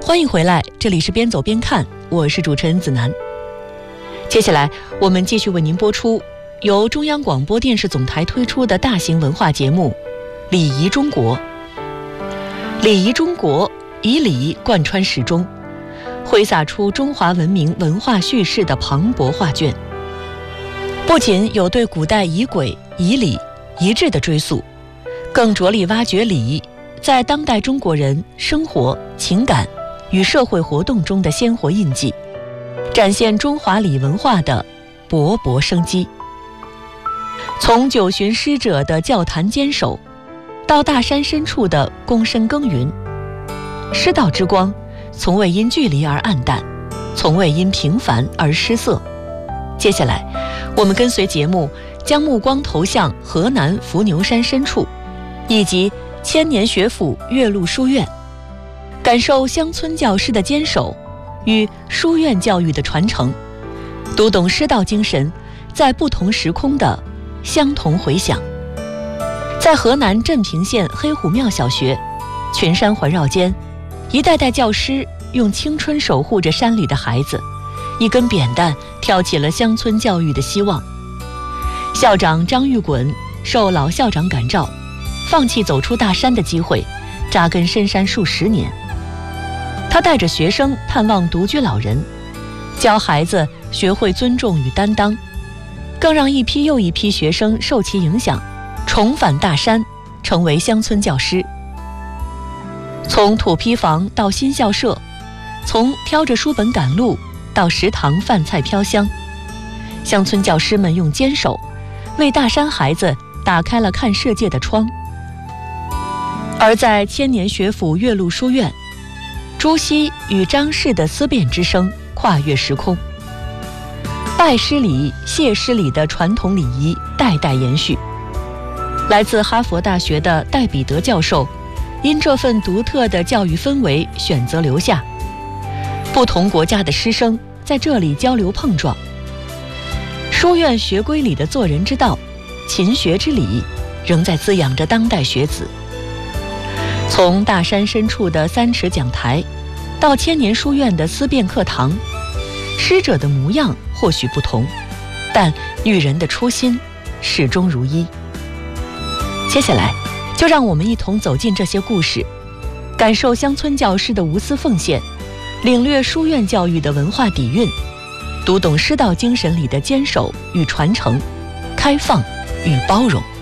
欢迎回来，这里是边走边看，我是主持人子楠。接下来我们继续为您播出由中央广播电视总台推出的大型文化节目《礼仪中国》。礼仪中国以礼贯穿始终，挥洒出中华文明文化叙事的磅礴画卷。不仅有对古代仪轨、仪礼、仪制的追溯，更着力挖掘礼仪在当代中国人生活、情感与社会活动中的鲜活印记，展现中华礼文化的勃勃生机。从九旬师者的教坛坚守，到大山深处的躬身耕耘，师道之光从未因距离而暗淡，从未因平凡而失色。接下来我们跟随节目将目光投向河南伏牛山深处，以及千年学府岳麓书院，感受乡村教师的坚守与书院教育的传承，读懂师道精神在不同时空的相同回响。在河南镇平县黑虎庙小学，群山环绕间，一代代教师用青春守护着山里的孩子，一根扁担挑起了乡村教育的希望。校长张玉滚受老校长感召，放弃走出大山的机会，扎根深山数十年。他带着学生探望独居老人，教孩子学会尊重与担当，更让一批又一批学生受其影响，重返大山，成为乡村教师。从土坯房到新校舍，从挑着书本赶路到食堂饭菜飘香，乡村教师们用坚守为大山孩子打开了看世界的窗。而在千年学府岳麓书院，朱熹与张氏的思辨之声跨越时空，拜师礼、谢师礼的传统礼仪代代延续。来自哈佛大学的戴彼得教授因这份独特的教育氛围选择留下，不同国家的师生在这里交流碰撞。书院学规里的做人之道、勤学之礼，仍在滋养着当代学子。从大山深处的3尺讲台，到千年书院的思辨课堂，师者的模样或许不同，但育人的初心始终如一。接下来就让我们一同走进这些故事，感受乡村教师的无私奉献，领略书院教育的文化底蕴，读懂师道精神里的坚守与传承，开放与包容。